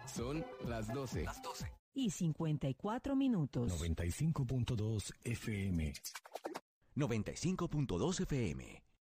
Son las 12. Y 54 minutos. 95.2 FM. 95.2 FM.